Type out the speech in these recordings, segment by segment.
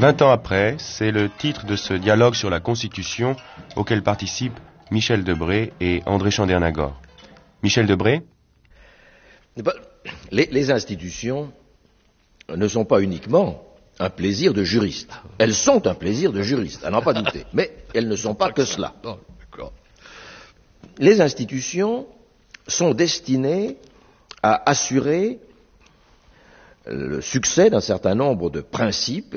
20 ans après, c'est le titre de ce dialogue sur la Constitution auquel participent Michel Debré et André Chandernagor. Michel Debré? Les institutions ne sont pas uniquement un plaisir de juriste. Elles sont un plaisir de juriste, à n'en pas douter. Mais elles ne sont pas que cela. Les institutions sont destinées à assurer le succès d'un certain nombre de principes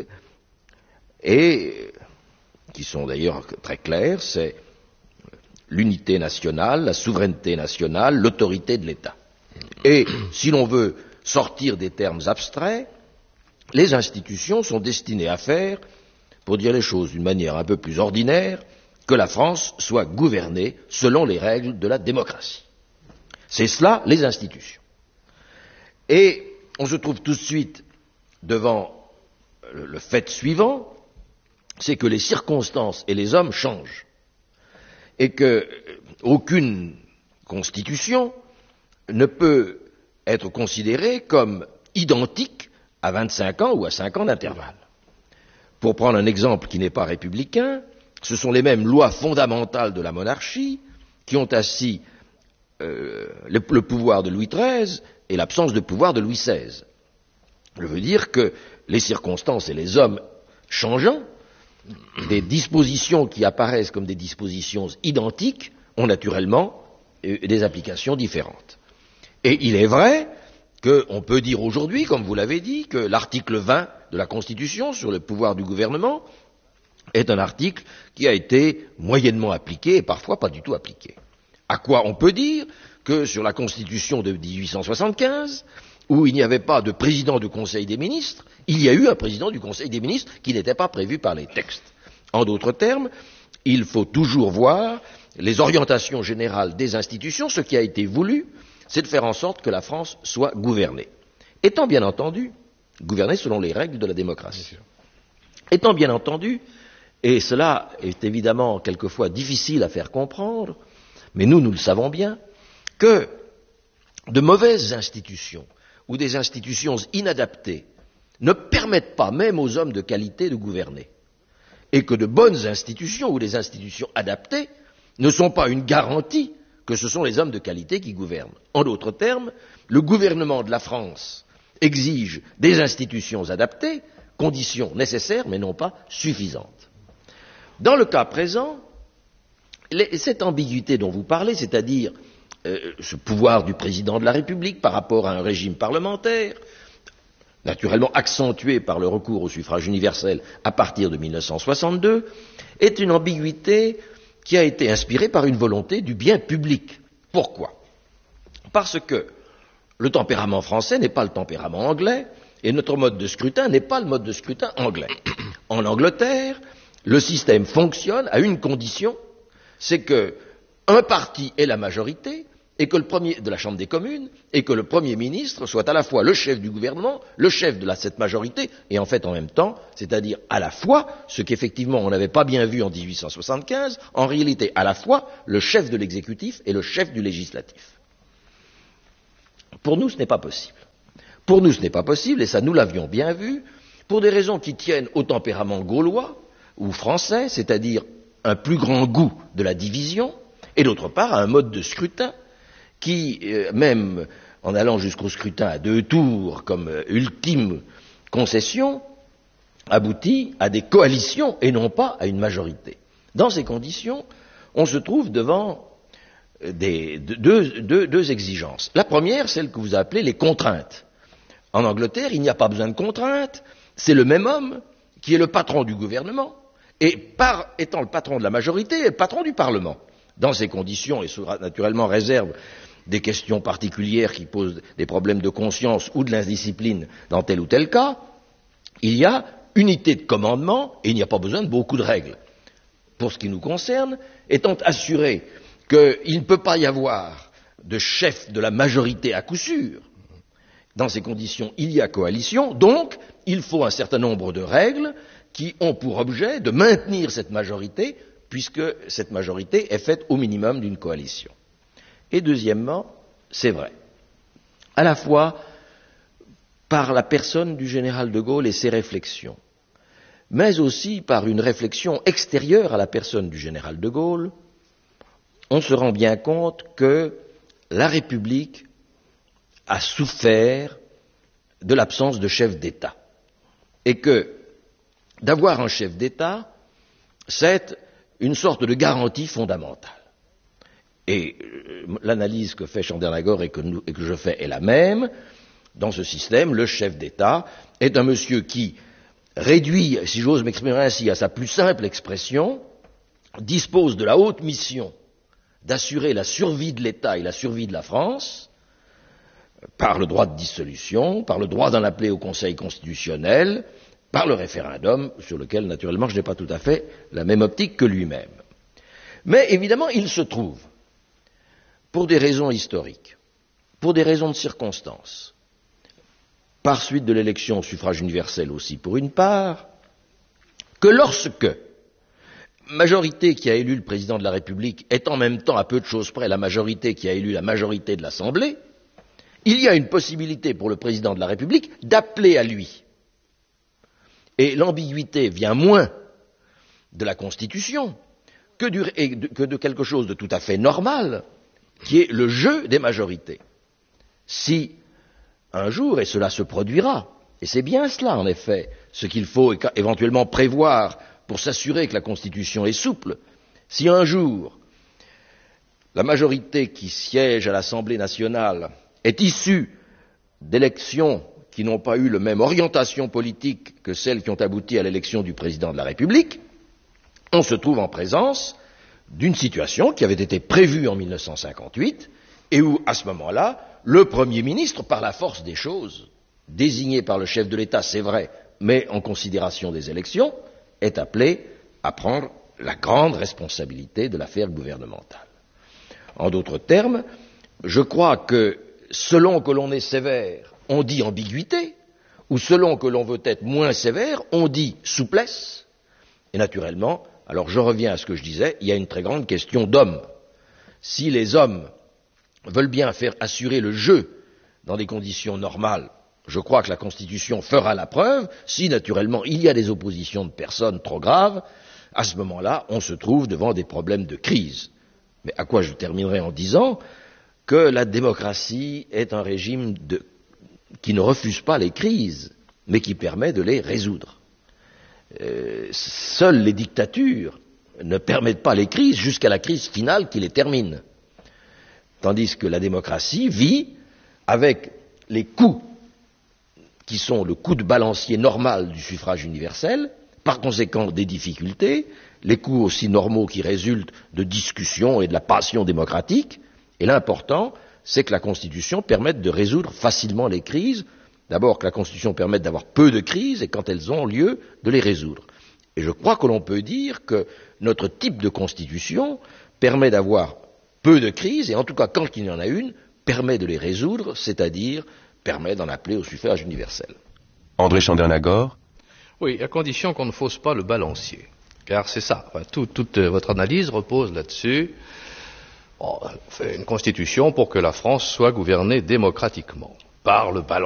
et qui sont d'ailleurs très clairs, c'est l'unité nationale, la souveraineté nationale, l'autorité de l'État. Et si l'on veut sortir des termes abstraits, les institutions sont destinées à faire, pour dire les choses d'une manière un peu plus ordinaire, que la France soit gouvernée selon les règles de la démocratie. C'est cela, les institutions. Et on se trouve tout de suite devant le fait suivant, c'est que les circonstances et les hommes changent. Et qu'aucune constitution ne peut être considérée comme identique à 25 ans ou à 5 ans d'intervalle. Pour prendre un exemple qui n'est pas républicain, ce sont les mêmes lois fondamentales de la monarchie qui ont assis le pouvoir de Louis XIII et l'absence de pouvoir de Louis XVI. Je veux dire que les circonstances et les hommes changeant, des dispositions qui apparaissent comme des dispositions identiques ont naturellement des applications différentes. Et il est vrai qu'on peut dire aujourd'hui, comme vous l'avez dit, que l'article 20 de la Constitution sur le pouvoir du gouvernement est un article qui a été moyennement appliqué et parfois pas du tout appliqué. À quoi on peut dire que sur la Constitution de 1875, où il n'y avait pas de président du Conseil des ministres, il y a eu un président du Conseil des ministres qui n'était pas prévu par les textes. En d'autres termes, il faut toujours voir les orientations générales des institutions. Ce qui a été voulu, c'est de faire en sorte que la France soit gouvernée. Étant bien entendu, gouvernée selon les règles de la démocratie. Étant bien entendu, et cela est évidemment quelquefois difficile à faire comprendre, mais nous le savons bien, que de mauvaises institutions ou des institutions inadaptées ne permettent pas même aux hommes de qualité de gouverner, et que de bonnes institutions ou des institutions adaptées ne sont pas une garantie que ce sont les hommes de qualité qui gouvernent. En d'autres termes, le gouvernement de la France exige des institutions adaptées, condition nécessaire mais non pas suffisante. Dans le cas présent, cette ambiguïté dont vous parlez, c'est-à-dire ce pouvoir du président de la République par rapport à un régime parlementaire, naturellement accentué par le recours au suffrage universel à partir de 1962, est une ambiguïté qui a été inspirée par une volonté du bien public. Pourquoi? Parce que le tempérament français n'est pas le tempérament anglais, et notre mode de scrutin n'est pas le mode de scrutin anglais. En Angleterre, le système fonctionne à une condition, c'est qu'un parti ait la majorité, et que de la Chambre des communes, et que le Premier ministre soit à la fois le chef du gouvernement, le chef de cette majorité, et en fait en même temps, c'est-à-dire à la fois, ce qu'effectivement on n'avait pas bien vu en 1875, en réalité à la fois le chef de l'exécutif et le chef du législatif. Pour nous, ce n'est pas possible. Pour nous, ce n'est pas possible, et ça nous l'avions bien vu, pour des raisons qui tiennent au tempérament gaulois ou français, c'est-à-dire un plus grand goût de la division, et d'autre part à un mode de scrutin qui, même en allant jusqu'au scrutin à 2 tours comme ultime concession, aboutit à des coalitions et non pas à une majorité. Dans ces conditions, on se trouve devant deux exigences. La première, celle que vous appelez les contraintes. En Angleterre, il n'y a pas besoin de contraintes, c'est le même homme qui est le patron du gouvernement et, étant le patron de la majorité, est le patron du Parlement. Dans ces conditions, et sous naturellement réserve des questions particulières qui posent des problèmes de conscience ou de l'indiscipline dans tel ou tel cas, il y a unité de commandement et il n'y a pas besoin de beaucoup de règles. Pour ce qui nous concerne, étant assuré qu'il ne peut pas y avoir de chef de la majorité à coup sûr, dans ces conditions, il y a coalition, donc il faut un certain nombre de règles qui ont pour objet de maintenir cette majorité, puisque cette majorité est faite au minimum d'une coalition. Et deuxièmement, c'est vrai, à la fois par la personne du général de Gaulle et ses réflexions, mais aussi par une réflexion extérieure à la personne du général de Gaulle, on se rend bien compte que la République a souffert de l'absence de chef d'État et que d'avoir un chef d'État, c'est une sorte de garantie fondamentale. Et l'analyse que fait Chandernagor et que je fais est la même. Dans ce système, le chef d'État est un monsieur qui réduit, si j'ose m'exprimer ainsi, à sa plus simple expression, dispose de la haute mission d'assurer la survie de l'État et la survie de la France, par le droit de dissolution, par le droit d'en appeler au Conseil constitutionnel, par le référendum, sur lequel, naturellement, je n'ai pas tout à fait la même optique que lui-même. Mais, évidemment, il se trouve, pour des raisons historiques, pour des raisons de circonstances, par suite de l'élection au suffrage universel aussi pour une part, que lorsque majorité qui a élu le président de la République est en même temps, à peu de choses près, la majorité qui a élu la majorité de l'Assemblée, il y a une possibilité pour le président de la République d'appeler à lui. Et l'ambiguïté vient moins de la Constitution que de quelque chose de tout à fait normal, qui est le jeu des majorités. Si un jour, et cela se produira, et c'est bien cela en effet, ce qu'il faut éventuellement prévoir pour s'assurer que la Constitution est souple, si un jour la majorité qui siège à l'Assemblée nationale est issue d'élections qui n'ont pas eu la même orientation politique que celles qui ont abouti à l'élection du président de la République, on se trouve en présence d'une situation qui avait été prévue en 1958 et où, à ce moment-là, le Premier ministre, par la force des choses, désigné par le chef de l'État, c'est vrai, mais en considération des élections, est appelé à prendre la grande responsabilité de l'affaire gouvernementale. En d'autres termes, je crois que selon que l'on est sévère, on dit ambiguïté, ou selon que l'on veut être moins sévère, on dit souplesse, et naturellement, alors je reviens à ce que je disais, il y a une très grande question d'hommes. Si les hommes veulent bien faire assurer le jeu dans des conditions normales, je crois que la Constitution fera la preuve. Si, naturellement, il y a des oppositions de personnes trop graves, à ce moment-là, on se trouve devant des problèmes de crise. Mais à quoi je terminerai en disant que la démocratie est un régime qui ne refuse pas les crises, mais qui permet de les résoudre. Seules les dictatures ne permettent pas les crises jusqu'à la crise finale qui les termine. Tandis que la démocratie vit avec les coups qui sont le coup de balancier normal du suffrage universel, par conséquent des difficultés, les coups aussi normaux qui résultent de discussions et de la passion démocratique, et l'important, c'est que la Constitution permette de résoudre facilement les crises, d'abord que la Constitution permette d'avoir peu de crises, et quand elles ont lieu, de les résoudre. Et je crois que l'on peut dire que notre type de Constitution permet d'avoir peu de crises, et en tout cas, quand il y en a une, permet de les résoudre, c'est-à-dire permet d'en appeler au suffrage universel. André Chandernagor. Oui, à condition qu'on ne fausse pas le balancier. Car c'est ça, toute votre analyse repose là-dessus. On fait une constitution pour que la France soit gouvernée démocratiquement, par le balancier.